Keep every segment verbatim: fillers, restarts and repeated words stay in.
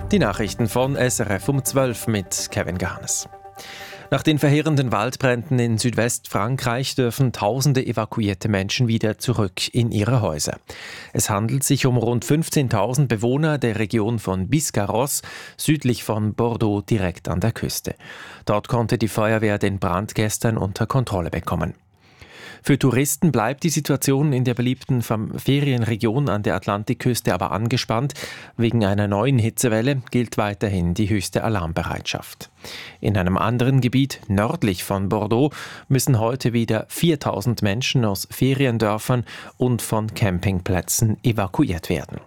Die Nachrichten von S R F um zwölf mit Kevin Garnes. Nach den verheerenden Waldbränden in Südwestfrankreich dürfen tausende evakuierte Menschen wieder zurück in ihre Häuser. Es handelt sich um rund fünfzehntausend Bewohner der Region von Biscarrosse, südlich von Bordeaux, direkt an der Küste. Dort konnte die Feuerwehr den Brand gestern unter Kontrolle bekommen. Für Touristen bleibt die Situation in der beliebten Ferienregion an der Atlantikküste aber angespannt. Wegen einer neuen Hitzewelle gilt weiterhin die höchste Alarmbereitschaft. In einem anderen Gebiet nördlich von Bordeaux müssen heute wieder viertausend Menschen aus Feriendörfern und von Campingplätzen evakuiert werden.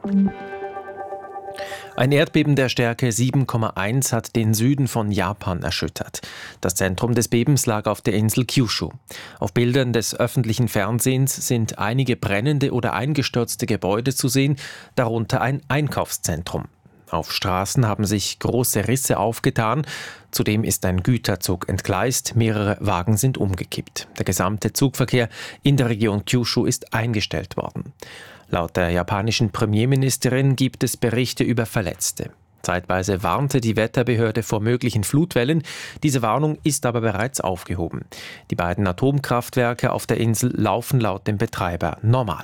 Ein Erdbeben der Stärke sieben Komma eins hat den Süden von Japan erschüttert. Das Zentrum des Bebens lag auf der Insel Kyushu. Auf Bildern des öffentlichen Fernsehens sind einige brennende oder eingestürzte Gebäude zu sehen, darunter ein Einkaufszentrum. Auf Straßen haben sich große Risse aufgetan. Zudem ist ein Güterzug entgleist, mehrere Wagen sind umgekippt. Der gesamte Zugverkehr in der Region Kyushu ist eingestellt worden. Laut der japanischen Premierministerin gibt es Berichte über Verletzte. Zeitweise warnte die Wetterbehörde vor möglichen Flutwellen. Diese Warnung ist aber bereits aufgehoben. Die beiden Atomkraftwerke auf der Insel laufen laut dem Betreiber normal.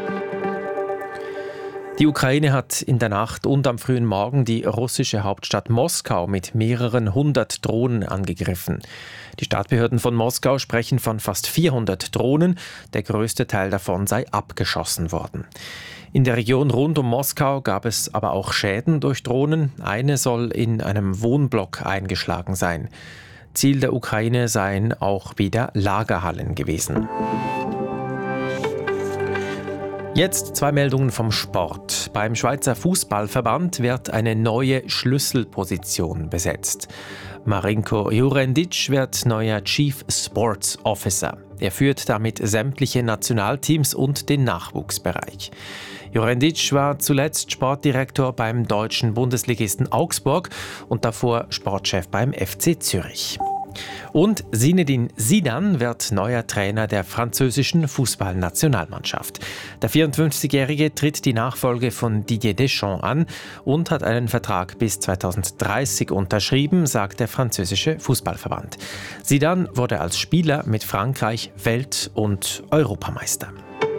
Die Ukraine hat in der Nacht und am frühen Morgen die russische Hauptstadt Moskau mit mehreren hundert Drohnen angegriffen. Die Stadtbehörden von Moskau sprechen von fast vierhundert Drohnen. Der größte Teil davon sei abgeschossen worden. In der Region rund um Moskau gab es aber auch Schäden durch Drohnen. Eine soll in einem Wohnblock eingeschlagen sein. Ziel der Ukraine seien auch wieder Lagerhallen gewesen. Jetzt zwei Meldungen vom Sport. Beim Schweizer Fußballverband wird eine neue Schlüsselposition besetzt. Marinko Jurendic wird neuer Chief Sports Officer. Er führt damit sämtliche Nationalteams und den Nachwuchsbereich. Jurendic war zuletzt Sportdirektor beim deutschen Bundesligisten Augsburg und davor Sportchef beim F C Zürich. Und Zinedine Zidane wird neuer Trainer der französischen Fußballnationalmannschaft. Der vierundfünfzigjährige tritt die Nachfolge von Didier Deschamps an und hat einen Vertrag bis zweitausenddreißig unterschrieben, sagt der französische Fußballverband. Zidane wurde als Spieler mit Frankreich Welt- und Europameister.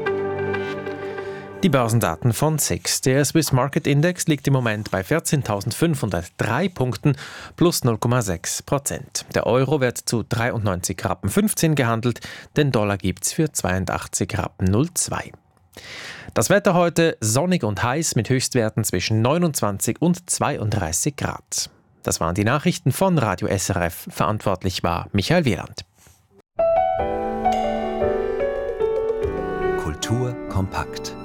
Die Börsendaten von S I X. Der Swiss Market Index liegt im Moment bei vierzehntausendfünfhundertdrei Punkten plus null Komma sechs Prozent. Der Euro wird zu dreiundneunzig Rappen fünfzehn gehandelt, den Dollar gibt's für zweiundachtzig Rappen null Komma zwei. Das Wetter heute sonnig und heiß mit Höchstwerten zwischen neunundzwanzig und zweiunddreißig Grad. Das waren die Nachrichten von Radio S R F. Verantwortlich war Michael Wieland. Kultur kompakt.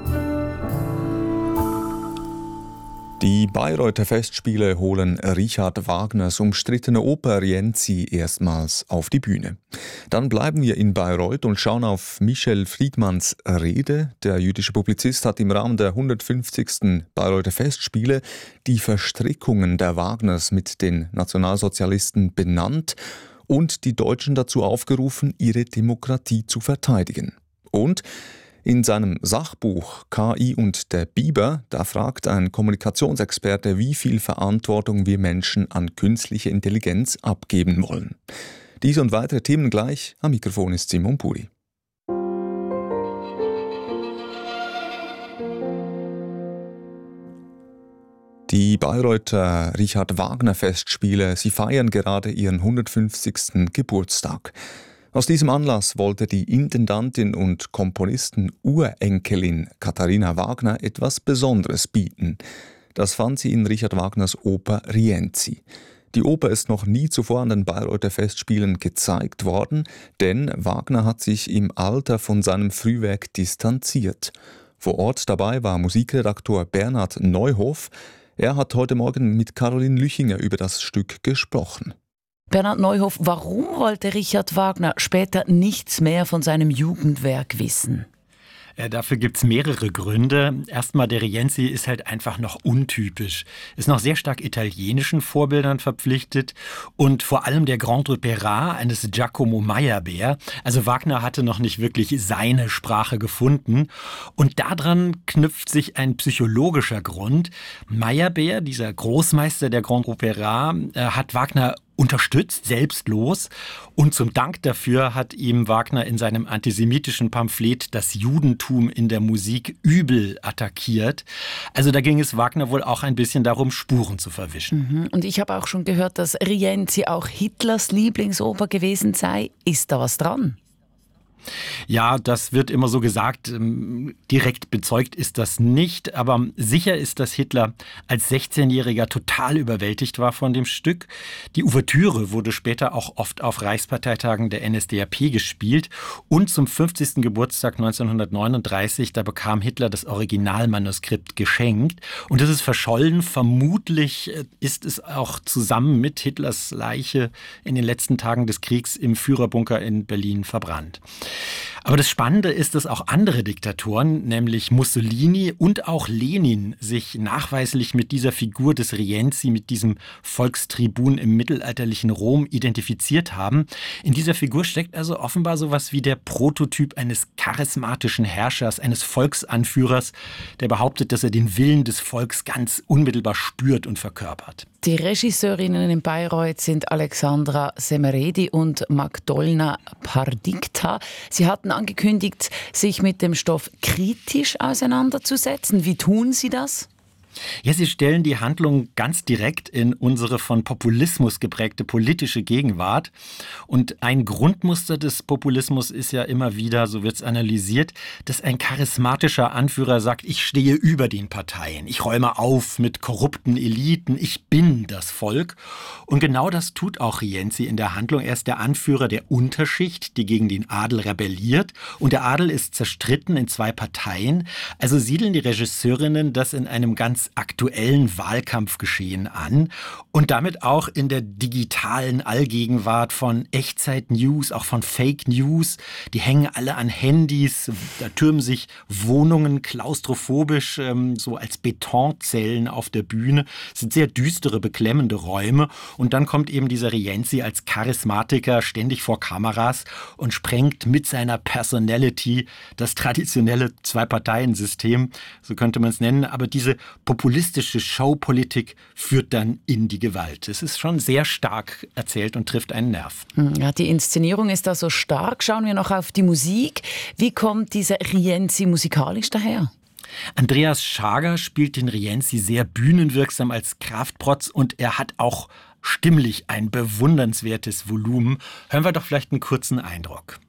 Die Bayreuther Festspiele holen Richard Wagners umstrittene Oper Rienzi erstmals auf die Bühne. Dann bleiben wir in Bayreuth und schauen auf Michel Friedmanns Rede. Der jüdische Publizist hat im Rahmen der hundertfünfzigsten Bayreuther Festspiele die Verstrickungen der Wagners mit den Nationalsozialisten benannt und die Deutschen dazu aufgerufen, ihre Demokratie zu verteidigen. Und in seinem Sachbuch K I und der Biber, da fragt ein Kommunikationsexperte, wie viel Verantwortung wir Menschen an künstliche Intelligenz abgeben wollen. Diese und weitere Themen gleich. Am Mikrofon ist Simon Puri. Die Bayreuther Richard Wagner Festspiele, sie feiern gerade ihren hundertfünfzigsten Geburtstag. Aus diesem Anlass wollte die Intendantin und Komponisten-Urenkelin Katharina Wagner etwas Besonderes bieten. Das fand sie in Richard Wagners Oper Rienzi. Die Oper ist noch nie zuvor an den Bayreuther Festspielen gezeigt worden, denn Wagner hat sich im Alter von seinem Frühwerk distanziert. Vor Ort dabei war Musikredaktor Bernhard Neuhoff. Er hat heute Morgen mit Caroline Lüchinger über das Stück gesprochen. Bernhard Neuhoff, warum wollte Richard Wagner später nichts mehr von seinem Jugendwerk wissen? Äh, dafür gibt es mehrere Gründe. Erstmal, der Rienzi ist halt einfach noch untypisch. Ist noch sehr stark italienischen Vorbildern verpflichtet und vor allem der Grand Opéra eines Giacomo Meyerbeer. Also Wagner hatte noch nicht wirklich seine Sprache gefunden. Und daran knüpft sich ein psychologischer Grund. Meyerbeer, dieser Großmeister der Grand Opéra, äh, hat Wagner unterstützt, selbstlos. Und zum Dank dafür hat ihm Wagner in seinem antisemitischen Pamphlet das Judentum in der Musik übel attackiert. Also da ging es Wagner wohl auch ein bisschen darum, Spuren zu verwischen. Mhm. Und ich habe auch schon gehört, dass Rienzi auch Hitlers Lieblingsoper gewesen sei. Ist da was dran? Ja, das wird immer so gesagt. Direkt bezeugt ist das nicht. Aber sicher ist, dass Hitler als sechzehnjähriger total überwältigt war von dem Stück. Die Ouvertüre wurde später auch oft auf Reichsparteitagen der N S D A P gespielt. Und zum fünfzigsten Geburtstag neunzehnhundertneununddreißig, da bekam Hitler das Originalmanuskript geschenkt. Und das ist verschollen. Vermutlich ist es auch zusammen mit Hitlers Leiche in den letzten Tagen des Kriegs im Führerbunker in Berlin verbrannt. Aber das Spannende ist, dass auch andere Diktatoren, nämlich Mussolini und auch Lenin, sich nachweislich mit dieser Figur des Rienzi, mit diesem Volkstribun im mittelalterlichen Rom identifiziert haben. In dieser Figur steckt also offenbar sowas wie der Prototyp eines charismatischen Herrschers, eines Volksanführers, der behauptet, dass er den Willen des Volks ganz unmittelbar spürt und verkörpert. Die Regisseurinnen in Bayreuth sind Alexandra Semeredi und Magdolna Pardikta. Sie hatten angekündigt, sich mit dem Stoff kritisch auseinanderzusetzen. Wie tun Sie das? Ja, sie stellen die Handlung ganz direkt in unsere von Populismus geprägte politische Gegenwart. Und ein Grundmuster des Populismus ist ja immer wieder, so wird es analysiert, dass ein charismatischer Anführer sagt, ich stehe über den Parteien, ich räume auf mit korrupten Eliten, ich bin das Volk. Und genau das tut auch Rienzi in der Handlung. Er ist der Anführer der Unterschicht, die gegen den Adel rebelliert. Und der Adel ist zerstritten in zwei Parteien. Also siedeln die Regisseurinnen das in einem ganz aktuellen Wahlkampfgeschehen an und damit auch in der digitalen Allgegenwart von Echtzeit-News, auch von Fake News. Die hängen alle an Handys, da türmen sich Wohnungen klaustrophobisch ähm, so als Betonzellen auf der Bühne. Es sind sehr düstere, beklemmende Räume und dann kommt eben dieser Rienzi als Charismatiker ständig vor Kameras und sprengt mit seiner Personality das traditionelle Zwei-Parteien-System, so könnte man es nennen, aber diese populistische Showpolitik führt dann in die Gewalt. Es ist schon sehr stark erzählt und trifft einen Nerv. Ja, die Inszenierung ist da so stark. Schauen wir noch auf die Musik. Wie kommt dieser Rienzi musikalisch daher? Andreas Schager spielt den Rienzi sehr bühnenwirksam als Kraftprotz und er hat auch stimmlich ein bewundernswertes Volumen. Hören wir doch vielleicht einen kurzen Eindruck.